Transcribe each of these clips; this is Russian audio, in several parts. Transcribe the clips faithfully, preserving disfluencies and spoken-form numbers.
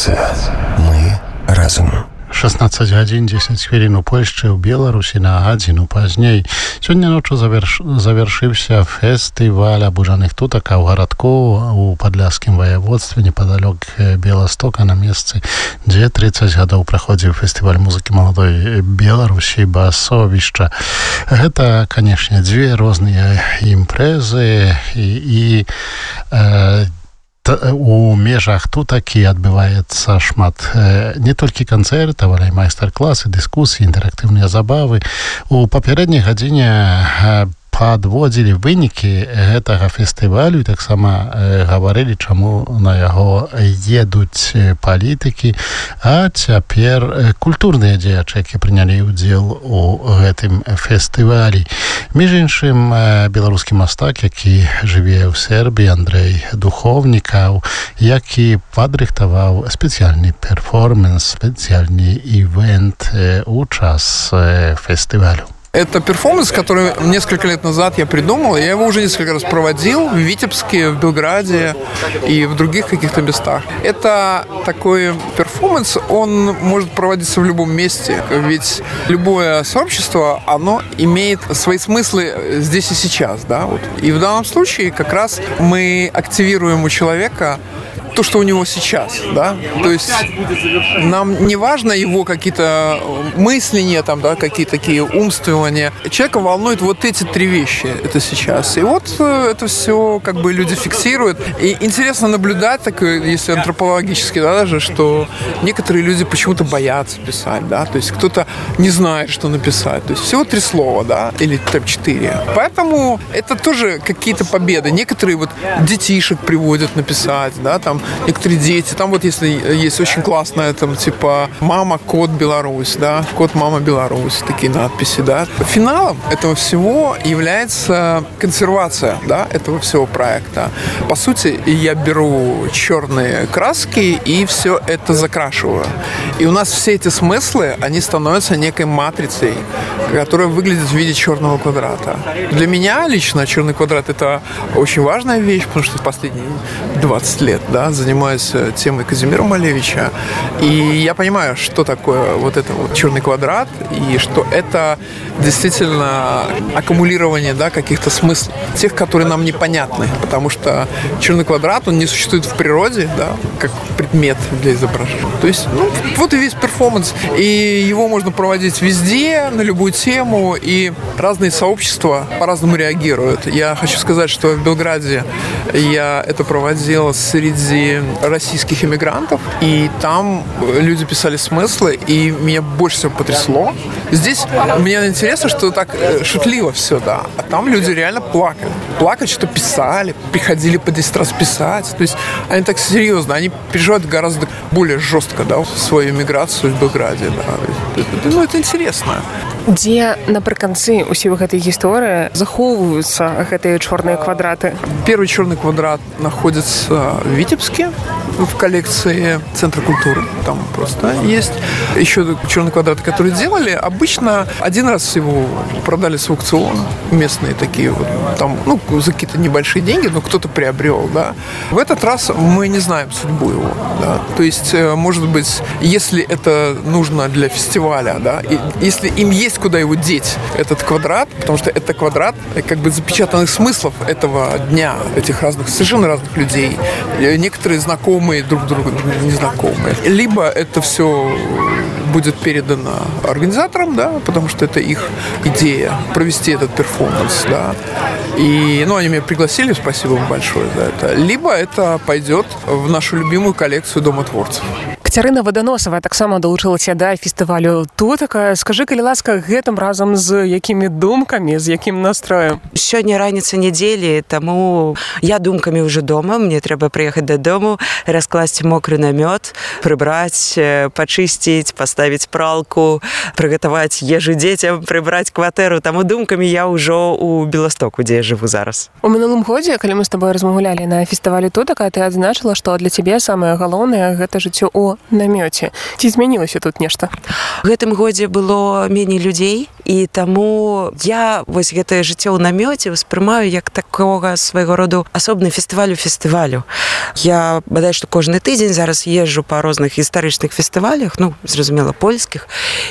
Радыёстанцыя. Мы разом. шестнадцать гадзін дзесяць хвілін у Польшчы, у Беларусі на гадзіну пазней. Сёння ноччу заверш... завяршыўся фестываль абуджаных тутак у гарадку у падляшскім ваяводстве непадалёк Беластока, на месцы, дзе тридцать гадоў праходзіў фестываль музыкі маладой Беларусі Басовішча. Гэта, канешне, дзве розныя імпрэзы і, і э, у межах тутакі адбываецца шмат не толькі канцэртаў, але і майстар-класы, дыскусіі, інтэрактыўныя забавы. У папярэдняй гадзіне падводзілі вынікі гэтага фестывалю і таксама гаварылі, чаму на яго едуць палітыкі, а цяпер культурныя дзеячы, якія прынялі ўдзел у гэтым фестывалі. Між іншым, беларускі мастак, які жыве ў Сербіі, Андрэй Духовнікаў, які падрыхтаваў спецыяльны перформанс, спецыяльны івент у час фестывалю. Это перформанс, который несколько лет назад я придумал. Я его уже несколько раз проводил в Витебске, в Белграде и в других каких-то местах. Это такой перформанс, он может проводиться в любом месте. Ведь любое сообщество, оно имеет свои смыслы здесь и сейчас. Да? Вот. И в данном случае как раз мы активируем у человека то, что у него сейчас, да, то есть нам не важно его какие-то мысления, там, да, какие-то такие умствования. Человека волнует вот эти три вещи, это сейчас. И вот это все как бы люди фиксируют. И интересно наблюдать, так, если антропологически, да, даже, что некоторые люди почему-то боятся писать, да, то есть кто-то не знает, что написать. То есть всего три слова, да, или там четыре. Поэтому это тоже какие-то победы. Некоторые вот детишек приводят написать, да, там некоторые дети, там вот если есть очень классная, там типа «Мама, кот, Беларусь», да, «Кот, мама, Беларусь», такие надписи, да. Финалом этого всего является консервация, да, этого всего проекта. По сути, я беру черные краски и все это закрашиваю. И у нас все эти смыслы, они становятся некой матрицей, которая выглядит в виде черного квадрата. Для меня лично черный квадрат — это очень важная вещь, потому что последние двадцать лет, да, занимаюсь темой Казимира Малевича, и я понимаю, что такое вот это вот черный квадрат, и что это действительно аккумулирование, да, каких-то смыслов, тех, которые нам непонятны, потому что черный квадрат, он не существует в природе, да, как предмет для изображения. То есть, ну, вот и весь перформанс, и его можно проводить везде, на любую тему, и разные сообщества по-разному реагируют. Я хочу сказать, что в Белграде я это проводил среди российских иммигрантов, и там люди писали смыслы, и меня больше всего потрясло. Здесь мне интересно, что так шутливо все, да, а там люди реально плакали. Плакали, что писали, приходили по десять раз писать. То есть они так серьезно, они переживают гораздо более жестко, да, свою миграцию в Белграде, да. Ну, это интересно. Дзе напрыканцы ўсёй гэтай гісторыі захоўваюцца гэтыя чорныя квадраты? Первый черный квадрат находится в Витебске, в коллекции Центра культуры. Там просто есть еще черный квадрат, который делали. Обычно один раз его продали с аукциона. Местные такие вот. Там, ну, за какие-то небольшие деньги, но кто-то приобрел, да. В этот раз мы не знаем судьбу его, да. То есть, может быть, если это нужно для фестиваля, да, и если им есть куда его деть, этот квадрат, потому что это квадрат как бы запечатанных смыслов этого дня, этих разных, совершенно разных людей. Некоторые знакомые друг другу, незнакомые. Либо это все будет передано организаторам, да, потому что это их идея провести этот перформанс, да. И, ну, они меня пригласили, спасибо им большое за это. Либо это пойдет в нашу любимую коллекцию Дома творцев. Кацярына Ваданосава таксама далучылася да фестывалю тутака. Скажы, калі ласка, гэтым разам з якімі думкамі, з якім настроем? Сёння раніца нядзелі, таму я думкамі ўжо дома. Мне трэба прыехаць дадому, раскласці мокры намёт, прыбраць, пачысціць, паставіць пралку, прыгатаваць ежу дзецям, прыбраць кватэру. Таму думкамі я ўжо ў Беластоку, дзе я жыву зараз. У мінулым годзе, калі мы з табой размаўлялі на фестывалі тутака, ты адзначыла, што для цябе самае галоўнае гэта жыццё ў намёце. Ці змянілася тут нешта? В гэтым годзе было меней людзей, і таму я вось гэтае жыццё ў намёце ўспрымаю як такога свайго роду асобны фестываль у фестывалю. Я бадай што кожны тыдзень зараз езджу па розных гістарычных фестывалях, ну, зразумела, польскіх,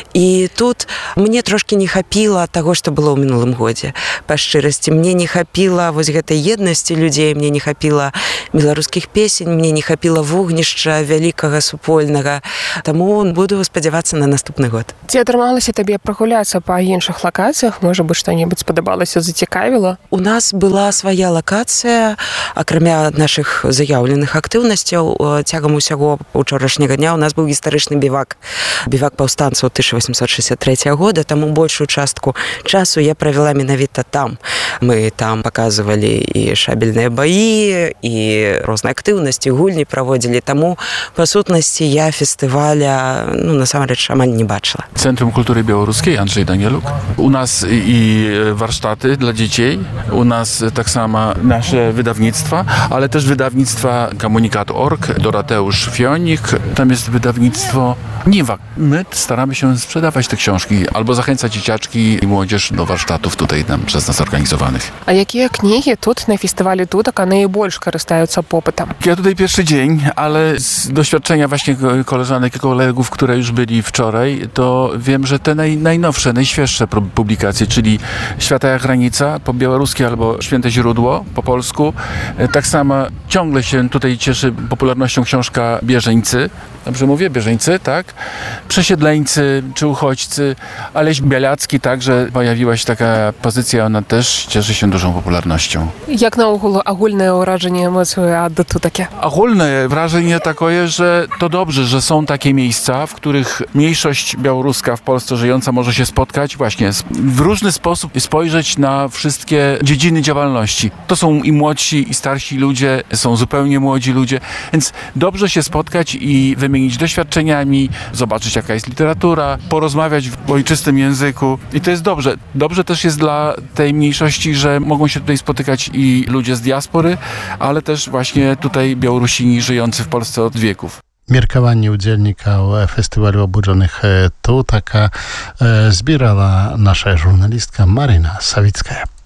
і тут мне трошкі не хапіла таго, што было ў мінулым годзе. Па шчырасці, мне не хапіла вось гэтай еднасці людзей, мне не хапіла беларускіх песень, мне не хапіла вогнішча вялікага супольнага. Таму буду спадзявацца на наступны год. Ці атрымалася табе прагуляцца па іншых лакацыях? Можа быць, што-небудзь спадабалася, зацікавіла? У нас была свая лакацыя, акрамя нашых заяўленых актыўнасцяў. Цягам усяго учорашняга дня у нас быў гістарычны бівак. Бівак паўстанцаў тысяча восемьсот шестьдесят третьего года, таму большую частку часу я правяла менавіта там. Мы там паказвалі і шабельныя баі, і розныя актыўнасці, гульні праводзілі. Таму, па сутнасці, я фестываля, ну, насамрэч, амаль не бачыла. Centrum Kultury Białoruskiej, Andrzej Danieluk. U nas i warsztaty dla dzieci, u nas tak samo nasze wydawnictwa, ale też wydawnictwa Komunikat kropka org, Dorateusz Fionik, tam jest wydawnictwo Niwa. My staramy się sprzedawać te książki albo zachęcać dzieciaczki i młodzież do warsztatów tutaj nam przez nas organizowanych. А якія кнігі тут на фестывалі Тутака найбольш карыстаюцца попытам? Ja tutaj pierwszy dzień, ale z doświadczenia właśnie koleżanek i kolegów, które już byli wczoraj, to wiem, że te naj, najnowsze, najświeższe publikacje, czyli Świata jak granica po białoruskie albo Święte źródło po polsku. Tak samo ciągle się tutaj cieszy popularnością książka Bieżeńcy. Dobrze mówię? Bieżeńcy, tak? Przesiedleńcy czy uchodźcy. Aleś Bialacki także pojawiła się taka pozycja, ona też cieszy się dużą popularnością. Jak naogół ogólne wrażenie, emocje od Tutakia? Ogólne wrażenie takie, że to dobrze, że są takie miejsca, w których mniejszość białoruska w Polsce żyjąca może się spotkać właśnie w różny sposób i spojrzeć na wszystkie dziedziny działalności. To są i młodsi, i starsi ludzie, są zupełnie młodzi ludzie, więc dobrze się spotkać i wymienić doświadczeniami, zobaczyć jaka jest literatura, porozmawiać w ojczystym języku i to jest dobrze. Dobrze też jest dla tej mniejszości, że mogą się tutaj spotykać i ludzie z diaspory, ale też właśnie tutaj Białorusini żyjący w Polsce od wieków. Меркаванне ўдзельнікаў фестывалю абуджаных Тутака збірала наша журналістка Марина Савіцкая.